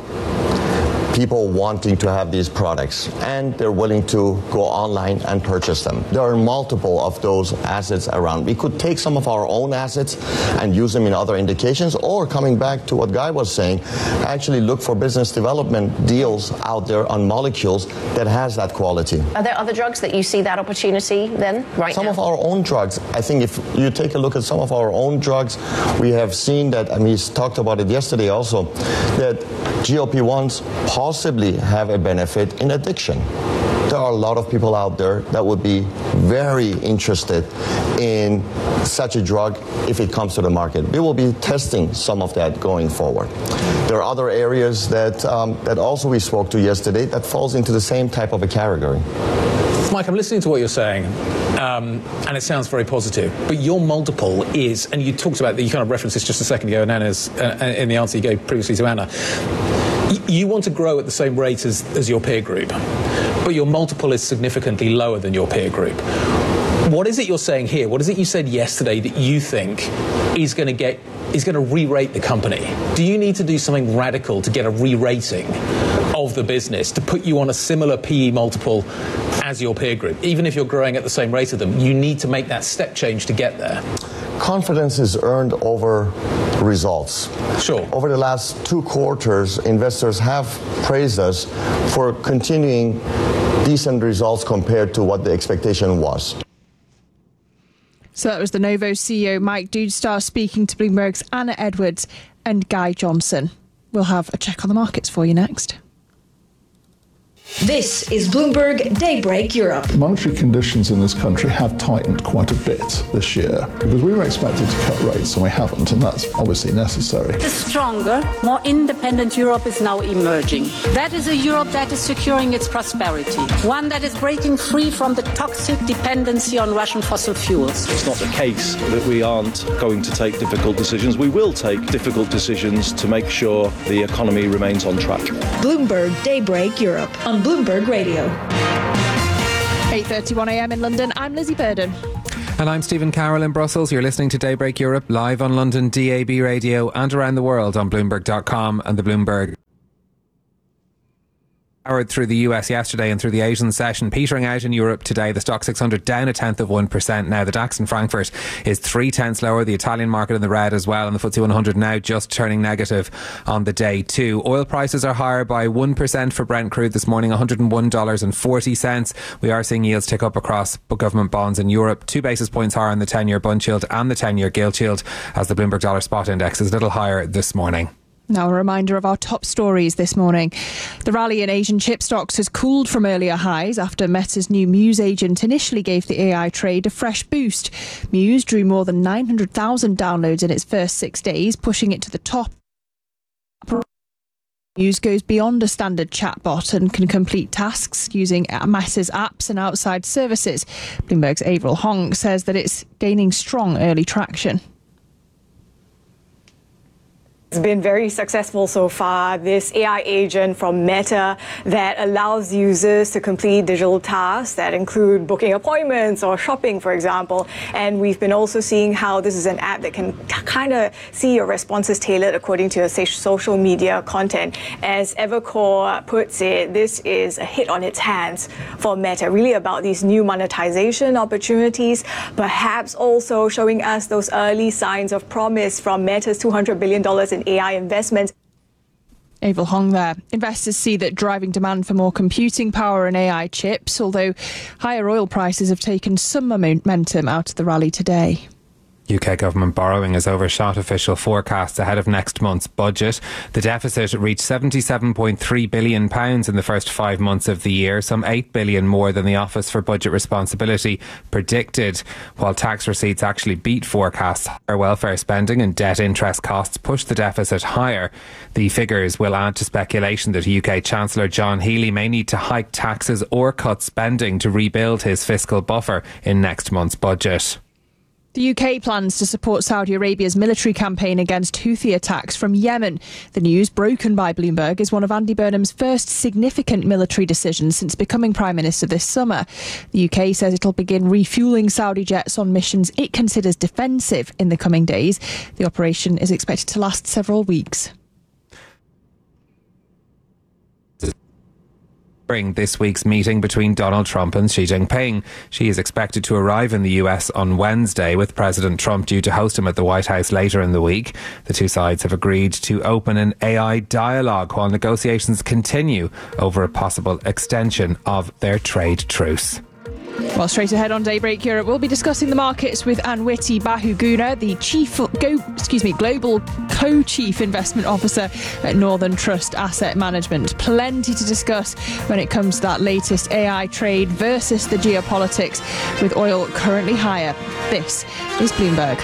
People wanting to have these products, and they're willing to go online and purchase them. There are multiple of those assets around. We could take some of our own assets and use them in other indications, or coming back to what Guy was saying, actually look for business development deals out there on molecules that has that quality. Are there other drugs that you see that opportunity then right some now? Of our own drugs, I think if you take a look at some of our own drugs, we have seen that, and we talked about it yesterday also, that GLP-1s possibly have a benefit in addiction. There are a lot of people out there that would be very interested in such a drug if it comes to the market. We will be testing some of that going forward. There are other areas that also we spoke to yesterday that falls into the same type of a category. Mike, I'm listening to what you're saying, and it sounds very positive. But your multiple is, and you talked about, you kind of referenced this just a second ago in Anna's, in the answer you gave previously to Anna. You want to grow at the same rate as your peer group, but your multiple is significantly lower than your peer group. What is it you're saying here? What is it you said yesterday that you think is going to re-rate the company? Do you need to do something radical to get a re-rating of the business to put you on a similar PE multiple as your peer group? Even if you're growing at the same rate of them, you need to make that step change to get there. Confidence is earned over results. Sure. Over the last 2 quarters, investors have praised us for continuing decent results compared to what the expectation was. So that was the Novo CEO Mike Doodstar speaking to Bloomberg's Anna Edwards and Guy Johnson. We'll have a check on the markets for you next. This is Bloomberg Daybreak Europe. Monetary conditions in this country have tightened quite a bit this year because we were expected to cut rates and we haven't, and that's obviously necessary. A stronger, more independent Europe is now emerging. That is a Europe that is securing its prosperity, one that is breaking free from the toxic dependency on Russian fossil fuels. It's not the case that we aren't going to take difficult decisions. We will take difficult decisions to make sure the economy remains on track. Bloomberg Daybreak Europe on Bloomberg Radio. 8:31 a.m. in London. I'm Lizzie Burden. And I'm Stephen Carroll in Brussels. You're listening to Daybreak Europe live on London DAB radio and around the world on Bloomberg.com and the Bloomberg. Powered through the US yesterday and through the Asian session, petering out in Europe today. The Stock 600 down 0.1%. Now the DAX in Frankfurt is 0.3 lower. The Italian market in the red as well, and the FTSE 100 now just turning negative on the day too. Oil prices are higher by 1% for Brent crude this morning, $101.40. We are seeing yields tick up across government bonds in Europe. 2 basis points higher on the 10-year bund yield and the 10-year gilt yield, as the Bloomberg Dollar Spot Index is a little higher this morning. Now a reminder of our top stories this morning. The rally in Asian chip stocks has cooled from earlier highs after Meta's new Muse agent initially gave the AI trade a fresh boost. Muse drew more than 900,000 downloads in its first 6 days, pushing it to the top. Muse goes beyond a standard chatbot and can complete tasks using Meta's apps and outside services. Bloomberg's Avril Hong says that it's gaining strong early traction. It's been very successful so far, this AI agent from Meta that allows users to complete digital tasks that include booking appointments or shopping, for example. And we've been also seeing how this is an app that can kind of see your responses tailored according to your social media content. As Evercore puts it, this is a hit on its hands for Meta, really about these new monetization opportunities, perhaps also showing us those early signs of promise from Meta's $200 billion in AI investments. Avril Hong there. Investors see that driving demand for more computing power and AI chips, although higher oil prices have taken some momentum out of the rally today. UK government borrowing has overshot official forecasts ahead of next month's budget. The deficit reached £77.3 billion in the first 5 months of the year, some £8 billion more than the Office for Budget Responsibility predicted. While tax receipts actually beat forecasts, higher welfare spending and debt interest costs pushed the deficit higher. The figures will add to speculation that UK Chancellor John Healey may need to hike taxes or cut spending to rebuild his fiscal buffer in next month's budget. The UK plans to support Saudi Arabia's military campaign against Houthi attacks from Yemen. The news, broken by Bloomberg, is one of Andy Burnham's first significant military decisions since becoming Prime Minister this summer. The UK says it'll begin refuelling Saudi jets on missions it considers defensive in the coming days. The operation is expected to last several weeks. This week's meeting between Donald Trump and Xi Jinping. She is expected to arrive in the US on Wednesday, with President Trump due to host him at the White House later in the week. The two sides have agreed to open an AI dialogue while negotiations continue over a possible extension of their trade truce. Well, straight ahead on Daybreak Europe, we'll be discussing the markets with Anwiti Bahuguna, the Global Co-Chief Investment Officer at Northern Trust Asset Management. Plenty to discuss when it comes to that latest AI trade versus the geopolitics, with oil currently higher. This is Bloomberg.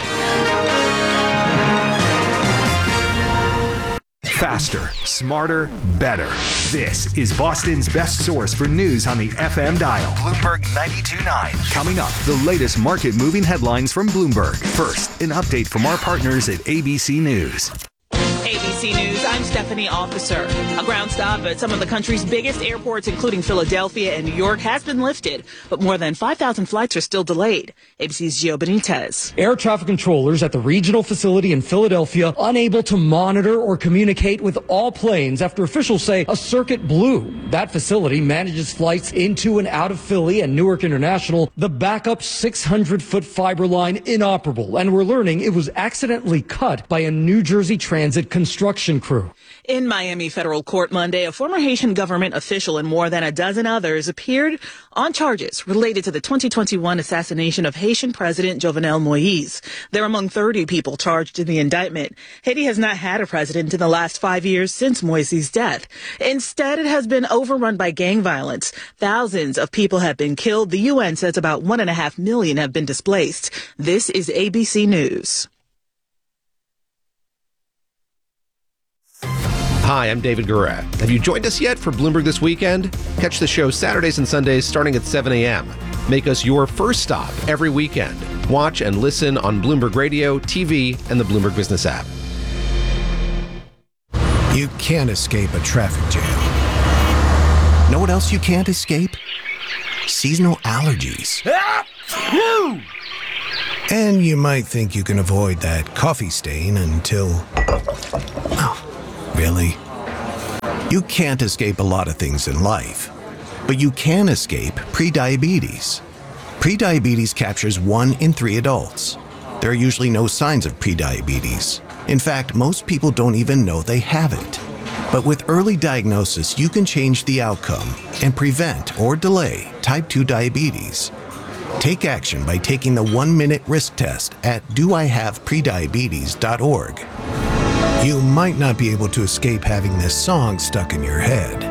Faster, smarter, better. This is Boston's best source for news on the FM dial. Bloomberg 92.9. Coming up, the latest market-moving headlines from Bloomberg. First, an update from our partners at ABC News. ABC News, I'm Stephanie Officer. A ground stop at some of the country's biggest airports, including Philadelphia and New York, has been lifted, but more than 5,000 flights are still delayed. ABC's Gio Benitez. Air traffic controllers at the regional facility in Philadelphia unable to monitor or communicate with all planes after officials say a circuit blew. That facility manages flights into and out of Philly and Newark International. The backup 600-foot fiber line inoperable, and we're learning it was accidentally cut by a New Jersey Transit construction crew. In Miami federal court Monday, a former Haitian government official and more than a dozen others appeared on charges related to the 2021 assassination of Haitian President Jovenel Moïse. They're among 30 people charged in the indictment. Haiti has not had a president in the last 5 years since Moïse's death. Instead, it has been overrun by gang violence. Thousands of people have been killed. The UN says about 1.5 million have been displaced. This is ABC News. Hi, I'm David Gura. Have you joined us yet for Bloomberg This Weekend? Catch the show Saturdays and Sundays starting at 7 a.m. Make us your first stop every weekend. Watch and listen on Bloomberg Radio, TV, and the Bloomberg Business app. You can't escape a traffic jam. Know what else you can't escape? Seasonal allergies. And you might think you can avoid that coffee stain until... Oh, really? You can't escape a lot of things in life, but you can escape prediabetes. Prediabetes captures 1 in 3 adults. There are usually no signs of prediabetes. In fact, most people don't even know they have it. But with early diagnosis, you can change the outcome and prevent or delay type 2 diabetes. Take action by taking the 1-minute risk test at doihaveprediabetes.org. You might not be able to escape having this song stuck in your head,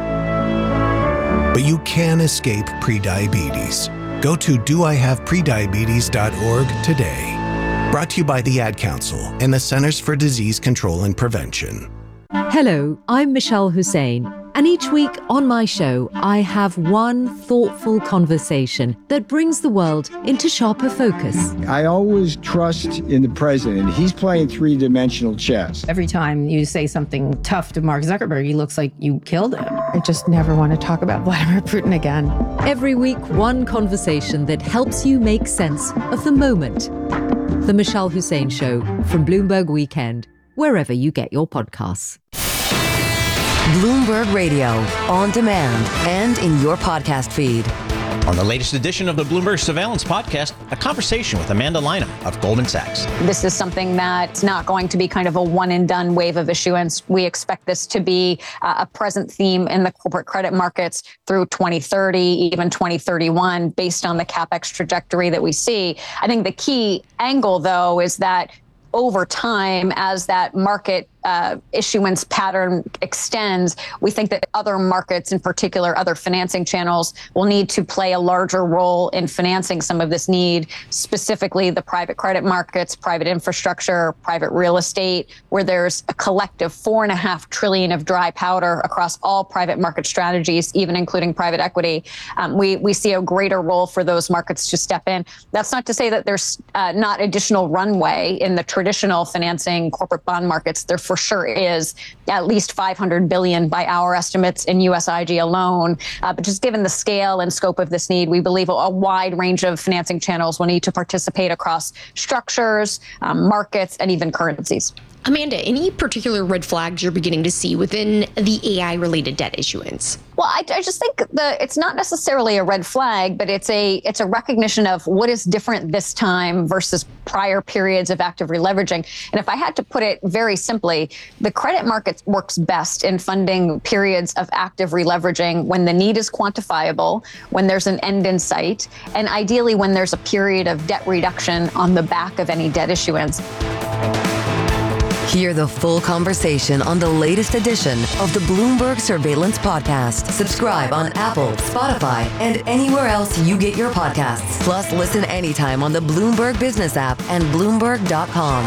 but you can escape prediabetes. Go to doihaveprediabetes.org today. Brought to you by the Ad Council and the Centers for Disease Control and Prevention. Hello, I'm Michelle Hussein, and each week on my show, I have one thoughtful conversation that brings the world into sharper focus. I always trust in the president. He's playing 3-dimensional chess. Every time you say something tough to Mark Zuckerberg, he looks like you killed him. I just never want to talk about Vladimir Putin again. Every week, one conversation that helps you make sense of the moment. The Michelle Hussein Show from Bloomberg Weekend, wherever you get your podcasts. Bloomberg Radio, on demand and in your podcast feed. On the latest edition of the Bloomberg Surveillance Podcast, a conversation with Amanda Lynham of Goldman Sachs. This is something that's not going to be kind of a one-and-done wave of issuance. We expect this to be a present theme in the corporate credit markets through 2030, even 2031, based on the CapEx trajectory that we see. I think the key angle, though, is that over time, as that market issuance pattern extends, we think that other markets, in particular other financing channels, will need to play a larger role in financing some of this need, specifically the private credit markets, private infrastructure, private real estate, where there's a collective $4.5 trillion of dry powder across all private market strategies, even including private equity. We see a greater role for those markets to step in. That's not to say that there's not additional runway in the traditional financing corporate bond markets. There for sure is at least $500 billion by our estimates in US IG alone. But just given the scale and scope of this need, we believe a wide range of financing channels will need to participate across structures, markets, and even currencies. Amanda, any particular red flags you're beginning to see within the AI-related debt issuance? Well, I just think it's not necessarily a red flag, but it's a recognition of what is different this time versus prior periods of active releveraging. And if I had to put it very simply, the credit market works best in funding periods of active releveraging when the need is quantifiable, when there's an end in sight, and ideally when there's a period of debt reduction on the back of any debt issuance. Hear the full conversation on the latest edition of the Bloomberg Surveillance Podcast. Subscribe on Apple, Spotify, and anywhere else you get your podcasts. Plus, listen anytime on the Bloomberg Business app and Bloomberg.com.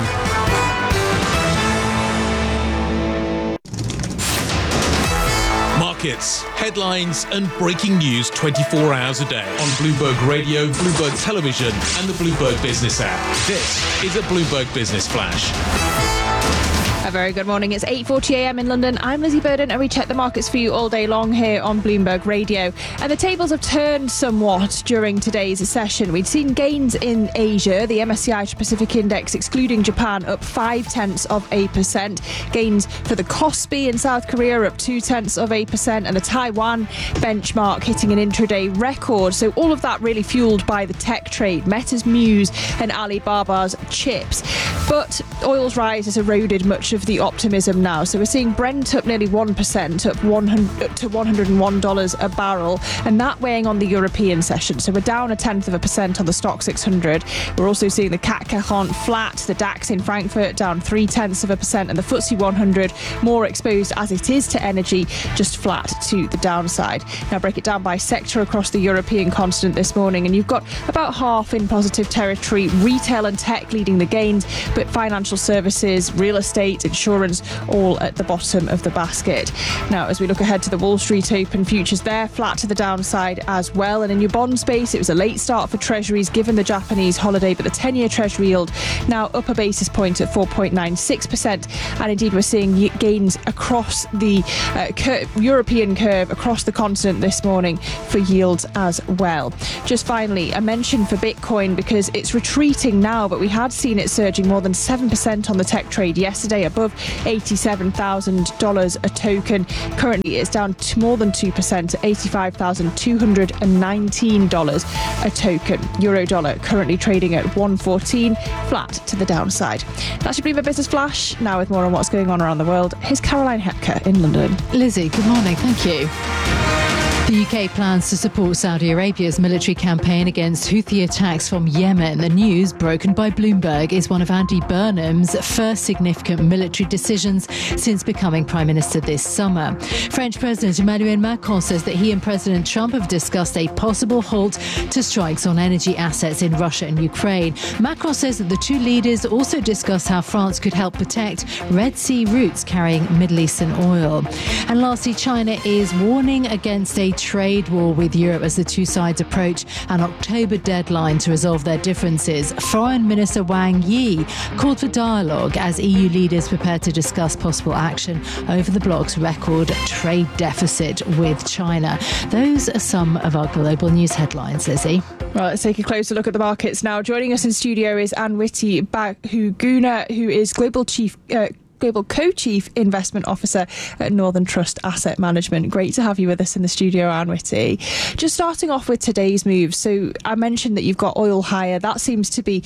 Markets, headlines, and breaking news 24 hours a day on Bloomberg Radio, Bloomberg Television, and the Bloomberg Business app. This is a Bloomberg Business Flash. A very good morning. It's 8:40 a.m. in London. I'm Lizzie Burden and we check the markets for you all day long here on Bloomberg Radio. And the tables have turned somewhat during today's session. We'd seen gains in Asia. The MSCI Pacific Index, excluding Japan, up 0.5%. Gains for the Kospi in South Korea up 0.2%. And the Taiwan benchmark hitting an intraday record. So all of that really fueled by the tech trade, Meta's Muse and Alibaba's chips. But oil's rise has eroded much of the optimism now. So we're seeing Brent up nearly 1%, up to $101 a barrel, and that weighing on the European session. So we're down 0.1% on the Stock 600. We're also seeing the CAC 40 flat, the DAX in Frankfurt down 0.3%, and the FTSE 100 more exposed as it is to energy, just flat to the downside. Now break it down by sector across the European continent this morning, and you've got about half in positive territory. Retail and tech leading the gains, but financial services, real estate, insurance, all at the bottom of the basket. Now, as we look ahead to the Wall Street Open, futures there flat to the downside as well. And in your bond space, it was a late start for treasuries given the Japanese holiday, but the 10-year treasury yield now up a basis point at 4.96%. And indeed, we're seeing gains across the European curve across the continent this morning for yields as well. Just finally, a mention for Bitcoin because it's retreating now, but we had seen it surging more than 7% on the tech trade yesterday, above $87,000 a token. Currently, it's down to more than 2% to $85,219 a token. Euro-dollar currently trading at 114, flat to the downside. That should be my business flash. Now with more on what's going on around the world, here's Caroline Hepker in London. Lizzie, good morning. Thank you. The UK plans to support Saudi Arabia's military campaign against Houthi attacks from Yemen. The news, broken by Bloomberg, is one of Andy Burnham's first significant military decisions since becoming Prime Minister this summer. French President Emmanuel Macron says that he and President Trump have discussed a possible halt to strikes on energy assets in Russia and Ukraine. Macron says that the two leaders also discussed how France could help protect Red Sea routes carrying Middle Eastern oil. And lastly, China is warning against a trade war with Europe as the two sides approach an October deadline to resolve their differences. Foreign Minister Wang Yi called for dialogue as EU leaders prepare to discuss possible action over the bloc's record trade deficit with China. Those are some of our global news headlines, Lizzie. Well, let's take a closer look at the markets now. Joining us in studio is Anne Whitty-Bahuguna, who is Global Co-Chief Investment Officer at Northern Trust Asset Management. Great to have you with us in the studio, Anne Whitty. Just starting off with today's move. So I mentioned that you've got oil higher. That seems to be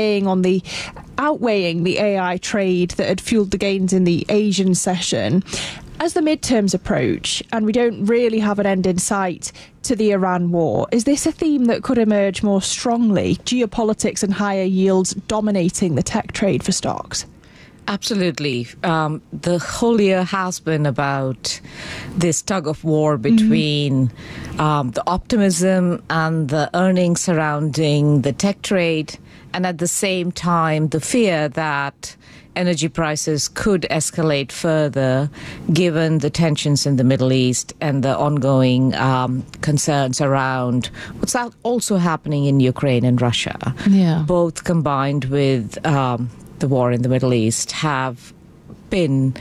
outweighing the AI trade that had fueled the gains in the Asian session. As the midterms approach and we don't really have an end in sight to the Iran war, is this a theme that could emerge more strongly? Geopolitics and higher yields dominating the tech trade for stocks? Absolutely. The whole year has been about this tug of war between the optimism and the earnings surrounding the tech trade, and at the same time, the fear that energy prices could escalate further given the tensions in the Middle East and the ongoing concerns around what's also happening in Ukraine and Russia. Yeah. Both combined with the war in the Middle East have been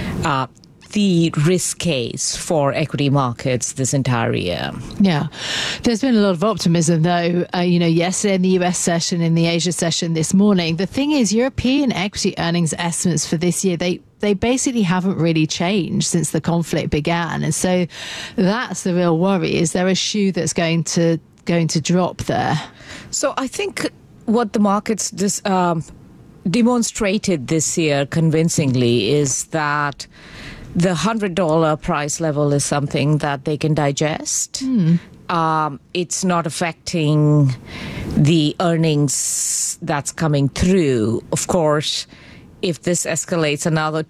the risk case for equity markets this entire year. Yeah. There's been a lot of optimism, though, yesterday in the US session, in the Asia session this morning. The thing is, European equity earnings estimates for this year, they basically haven't really changed since the conflict began. And so that's the real worry. Is there a shoe that's going to drop there? So I think what the markets demonstrated this year convincingly is that the $100 price level is something that they can digest. It's not affecting the earnings that's coming through. Of course, if this escalates another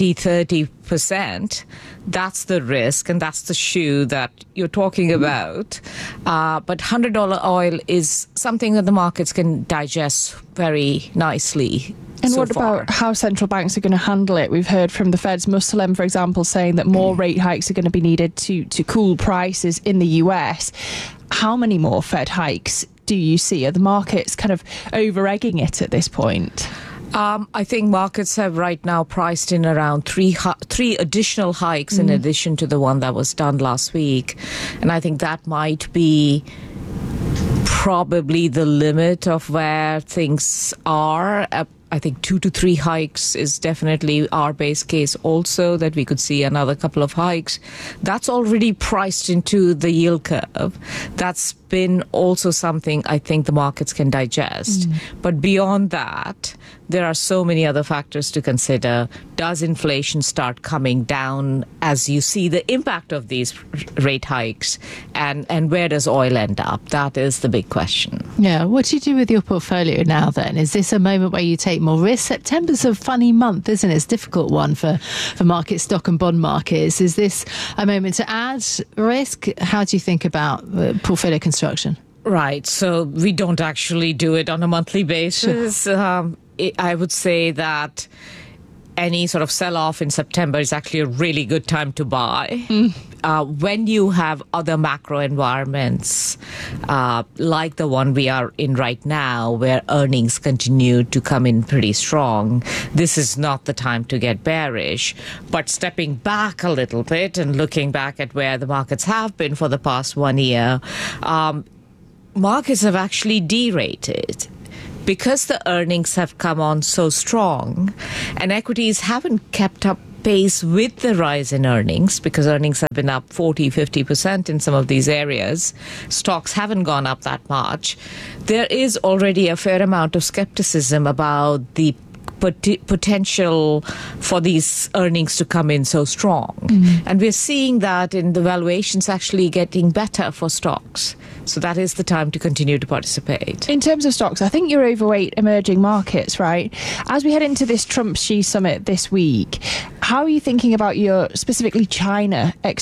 20-30%, that's the risk and that's the shoe that you're talking about. But $100 oil is something that the markets can digest very nicely. And what about how central banks are going to handle it? We've heard from the Fed's Muslim, for example, saying that more rate hikes are going to be needed to cool prices in the US. How many more Fed hikes do you see? Are the markets kind of over-egging it at this point? I think markets have right now priced in around three additional hikes in addition to the one that was done last week. And I think that might be probably the limit of where things are. I think 2 to 3 hikes is definitely our base case also, that we could see another couple of hikes. That's already priced into the yield curve. That's been also something I think the markets can digest. But beyond that, there are so many other factors to consider. Does inflation start coming down as you see the impact of these rate hikes? And where does oil end up? That is the big question. Yeah. What do you do with your portfolio now then? Is this a moment where you take more risk? September's a funny month, isn't it? It's a difficult one for market, stock and bond markets. Is this a moment to add risk? How do you think about portfolio construction? Right. So we don't actually do it on a monthly basis. I would say that any sort of sell-off in September is actually a really good time to buy. When you have other macro environments like the one we are in right now, where earnings continue to come in pretty strong, this is not the time to get bearish. But stepping back a little bit and looking back at where the markets have been for the past 1 year, markets have actually derated. Because the earnings have come on so strong and equities haven't kept up pace with the rise in earnings, because earnings have been up 40, 50% in some of these areas, stocks haven't gone up that much, there is already a fair amount of skepticism about the potential for these earnings to come in so strong. And we're seeing that in the valuations actually getting better for stocks. So that is the time to continue to participate. In terms of stocks, I think you're overweight emerging markets, right? As we head into this Trump-Xi summit this week, how are you thinking about your specifically China